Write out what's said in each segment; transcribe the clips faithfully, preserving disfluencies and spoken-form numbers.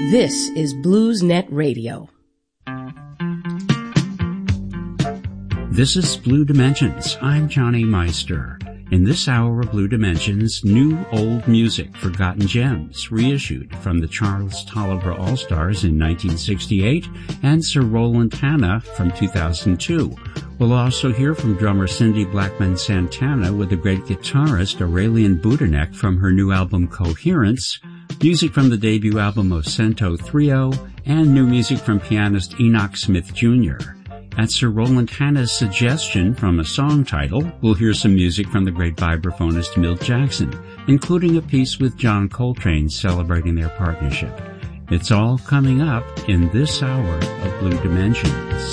This is BluesNet Radio. This is Blue Dimensions. I'm Johnny Meister. In this hour of Blue Dimensions, new old music, forgotten gems, reissued from the Charles Tolliver All-Stars in nineteen sixty-eight and Sir Roland Hanna from two thousand two. We'll also hear from drummer Cindy Blackman Santana with the great guitarist Aurelian Budenek from her new album Coherence, music from the debut album of Cento Trio, and new music from pianist Enoch Smith Junior At Sir Roland Hanna's suggestion from a song title, we'll hear some music from the great vibraphonist Milt Jackson, including a piece with John Coltrane celebrating their partnership. It's all coming up in this hour of Blue Dimensions.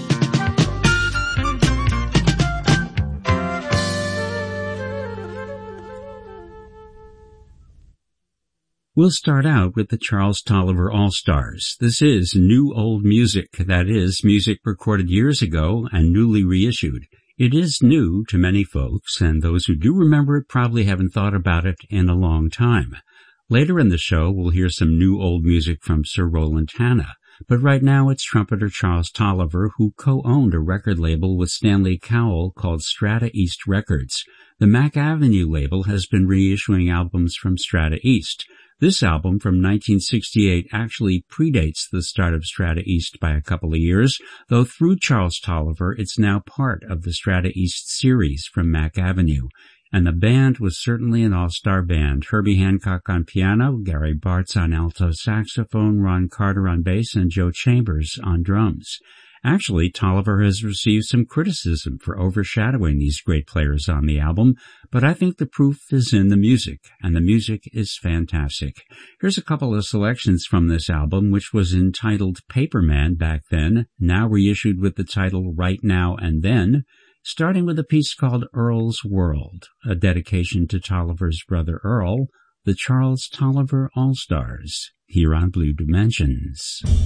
We'll start out with the Charles Tolliver All-Stars. This is new old music, that is, music recorded years ago and newly reissued. It is new to many folks, and those who do remember it probably haven't thought about it in a long time. Later in the show, we'll hear some new old music from Sir Roland Hanna. But right now it's trumpeter Charles Tolliver, who co-owned a record label with Stanley Cowell called Strata East Records. The Mack Avenue label has been reissuing albums from Strata East. This album from nineteen sixty-eight actually predates the start of Strata East by a couple of years, though through Charles Tolliver it's now part of the Strata East series from Mack Avenue. And the band was certainly an all-star band. Herbie Hancock on piano, Gary Bartz on alto saxophone, Ron Carter on bass, and Joe Chambers on drums. Actually, Tolliver has received some criticism for overshadowing these great players on the album, but I think the proof is in the music, and the music is fantastic. Here's a couple of selections from this album, which was entitled Paperman back then, now reissued with the title Right Now and Then, starting with a piece called Earl's World, a dedication to Tolliver's brother Earl, the Charles Tolliver All-Stars, here on Blue Dimensions.